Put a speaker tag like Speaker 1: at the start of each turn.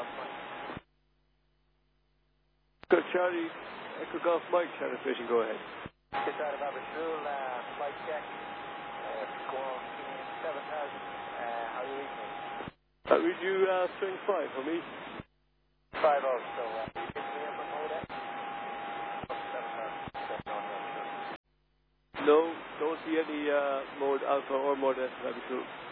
Speaker 1: Golf Mike.
Speaker 2: Go Charlie, Echo Golf Mike, Charlie Fishing, go ahead.
Speaker 1: This out of Abershul, flight check, score 7,000, how are you reading me?
Speaker 2: I read you string 5 for me.
Speaker 1: 5-0, so you pick me up on mode X? 7,000,
Speaker 2: No, don't see any mode alpha or mode S, Abershul.